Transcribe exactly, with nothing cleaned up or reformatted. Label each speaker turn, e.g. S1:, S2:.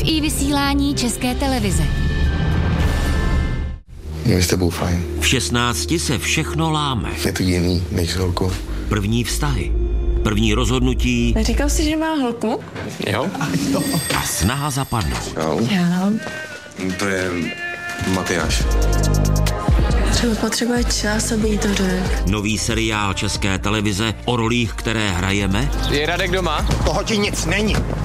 S1: i vysílání České televize.
S2: Je s tebou fajn.
S3: V šestnácti se všechno láme.
S2: Je to jiný než s holkou.
S3: První vztahy, první rozhodnutí.
S4: Neříkal jsi, že má holku?
S2: Jo.
S3: A snaha zapadnout.
S2: Jo.
S4: Jo.
S2: To je Matyáš.
S4: Třeba potřebuje čas, aby jí to řekl.
S3: Nový seriál České televize o rolích, které hrajeme.
S5: Je Radek doma?
S6: Toho ti nic není.